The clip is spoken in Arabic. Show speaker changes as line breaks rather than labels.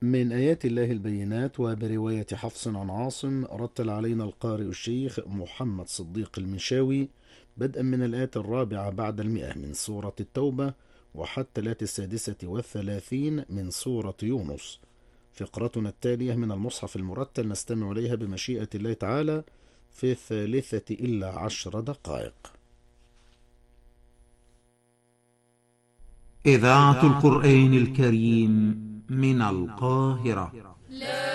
من آيات الله البينات. وبرواية حفص عن عاصم رتل علينا القارئ الشيخ محمد صديق المنشاوي بدءا من الآية 4 بعد 100 من سورة التوبة وحتى الآية 36 من سورة يونس. فقرتنا التالية من المصحف المرتل نستمع إليها بمشيئة الله تعالى في 13 إلا 10 دقائق.
إذاعة القرآن الكريم من القاهرة.